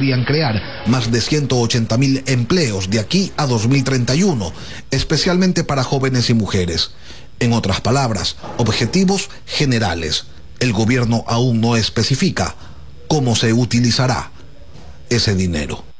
podrían crear más de 180.000 empleos de aquí a 2031, especialmente para jóvenes y mujeres. En otras palabras, objetivos generales. El gobierno aún no especifica cómo se utilizará ese dinero.